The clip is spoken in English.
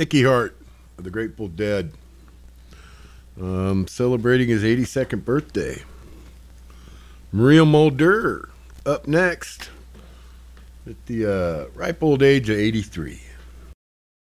Icky Hart of the Grateful Dead, celebrating his 82nd birthday. Maria Mulder up next at the ripe old age of 83.